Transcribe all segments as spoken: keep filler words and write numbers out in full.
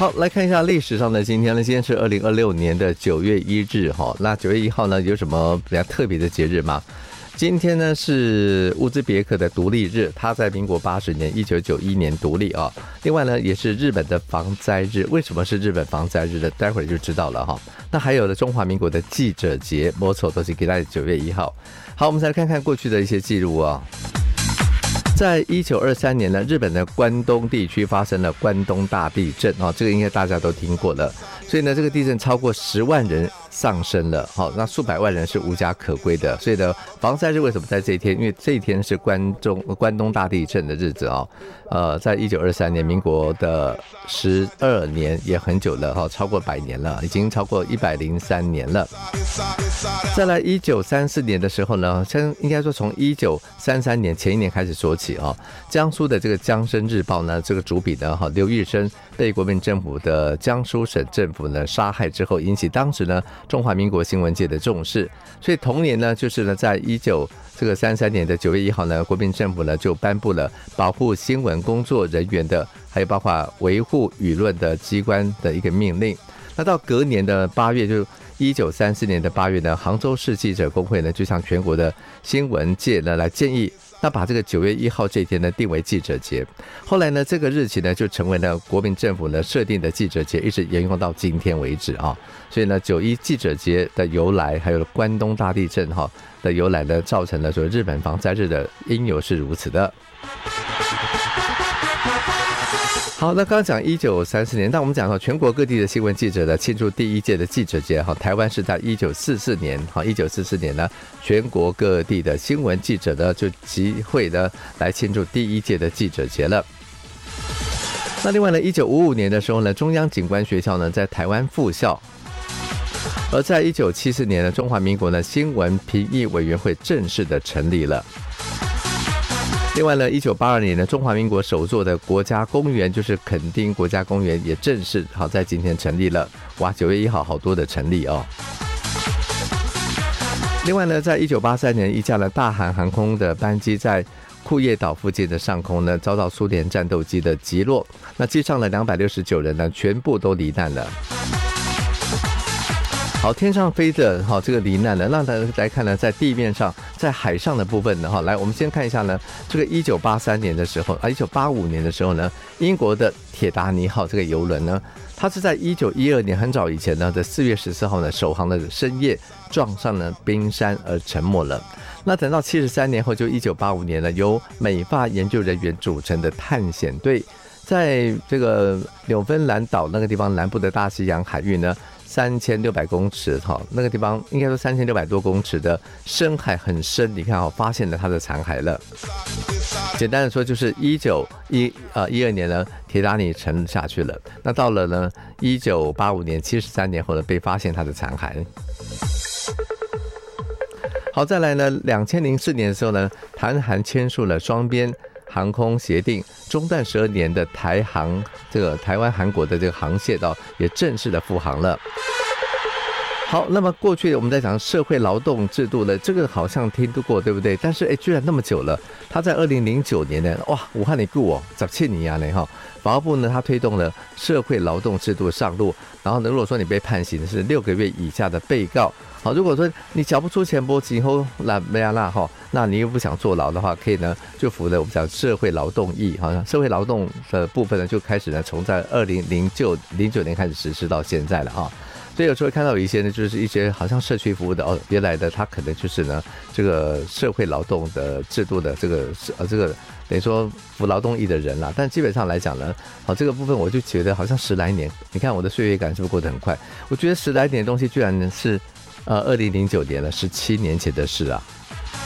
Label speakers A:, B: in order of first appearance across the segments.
A: 好，来看一下历史上的今天呢，今天是二零二六年的九月一日哈。那九月一号呢，有什么比较特别的节日吗？今天呢是乌兹别克的独立日，它在民国八十年一九九一年独立啊。另外呢，也是日本的防灾日。为什么是日本防灾日呢？待会儿就知道了哈。那还有呢，中华民国的记者节，没错，都是给在九月一号。好，我们再来看看过去的一些记录啊。在一九二三年呢，日本的关东地区发生了关东大地震啊，这个应该大家都听过了。所以呢，这个地震超过十万人丧生了，好，那数百万人是无家可归的。所以呢，防灾日为什么在这一天？因为这一天是关中关东大地震的日子啊。呃，在一九二三年，民国的十二年，也很久了哈，超过百年了，已经超过一百零三年了。再来一九三四年的时候呢，先应该说从一九三三年前一年开始说起啊，江苏的这个江生日报呢，这个主笔呢，哈刘玉生被国民政府的江苏省政府呢杀害之后，引起当时呢中华民国新闻界的重视，所以同年呢，就是呢，在一九这个三三年的九月一号呢，国民政府呢就颁布了保护新闻工作人员的，还有包括维护舆论的机关的一个命令。那到隔年的八月，就一九三四年的八月呢，杭州市记者工会呢就向全国的新闻界呢来建议，那把这个九月一号这一天呢定为记者节。后来呢，这个日期呢就成为了国民政府呢设定的记者节，一直沿用到今天为止啊。所以呢，九一记者节的由来，还有关东大地震哈的由来呢，造成了说日本防灾日的因由是如此的。好，那刚刚讲一九三四年，但我们讲到全国各地的新闻记者呢庆祝第一届的记者节哈，台湾是在一九四四年哈，一九四四年呢，全国各地的新闻记者呢就集会呢来庆祝第一届的记者节了。那另外呢，一九五五年的时候呢，中央警官学校呢在台湾复校，而在一九七四年呢，中华民国呢新闻评议委员会正式的成立了。另外呢，一九八二年呢，中华民国首座的国家公园就是垦丁国家公园也正式好在今天成立了。哇，九月一号好多的成立哦。另外呢，在一九八三年，一架的大韩航空的班机在库页岛附近的上空呢，遭到苏联战斗机的击落，那机上的两百六十九人呢，全部都罹难了。好，天上飞的哈，这个罹难呢，让大家来看呢，在地面上，在海上的部分呢，哈，来，我们先看一下呢，这个一九八三年的时候啊，一九八五年的时候呢，英国的铁达尼号这个邮轮呢，它是在一九一二年很早以前呢的四月十四号呢，首航的深夜撞上了冰山而沉没了。那等到七十三年后，就一九八五年呢，由美法研究人员组成的探险队，在这个纽芬兰岛那个地方南部的大西洋海域呢。三千六百公尺哈，那个地方应该说三千六百多公尺的深海很深，你看哦，发现了它的残骸了。简单的说，就是一九一呃一二年呢，铁达尼沉下去了。那到了呢一九八五年，七十三年后呢，被发现它的残骸。好，再来呢，两千零四年的时候呢，台韩签署了双边航空协定，中断十二年的台航这个台湾韩国的这个航线哦，也正式的复航了。好，那么过去我们在讲社会劳动制度呢，这个好像听过，对不对？但是哎，居然那么久了，他在二零零九年呢，哇，武汉你顾哦，十七年呢哈，法务部呢，他推动了社会劳动制度上路，然后呢，如果说你被判刑是六个月以下的被告。好，如果说你缴不出钱拨以后那没啊那哈，那你又不想坐牢的话，可以呢就服了我们讲社会劳动役，好像社会劳动的部分呢就开始呢从在二零零九零九年开始实施到现在了哈。所以有时候看到有一些呢，就是一些好像社区服务的哦，原来的他可能就是呢这个社会劳动的制度的这个呃这个等于说服劳动役的人啦，但基本上来讲呢，好这个部分我就觉得好像十来年，你看我的岁月感是不是过得很快？我觉得十来年的东西居然是。呃，二零零九年了，十七年前的事啊。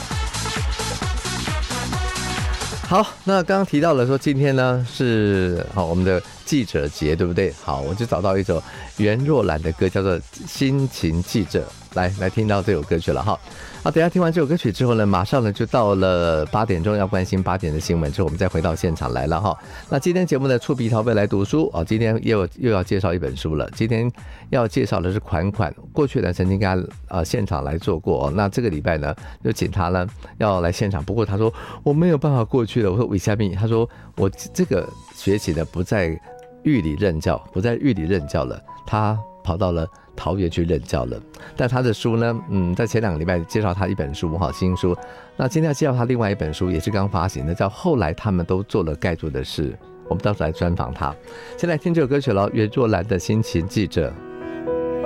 A: 好，那刚刚提到了说今天呢是好我们的记者节，对不对？好，我就找到一首袁若兰的歌，叫做《心情记者》，来来听到这首歌曲了哈。好，等一下听完这首歌曲之后呢，马上呢就到了八点钟，要关心八点的新闻之后，我们再回到现场来了哈。那今天节目的触笔逃未来读书哦，今天又又要介绍一本书了。今天要介绍的是款款，过去呢曾经跟他呃现场来做过、哦，那这个礼拜呢就请他呢要来现场，不过他说我没有办法过去了。我说为什么？他说我这个学期呢不在玉里任教，不在玉里任教了，他跑到了桃园去任教了。但他的书呢，嗯，在前两个礼拜介绍他一本书哈，新书。那今天要介绍他另外一本书，也是刚发行的，叫《后来他们都做了该做的事》。我们到时候来专访他。先来听这首歌曲了，袁若兰的《心情记者》。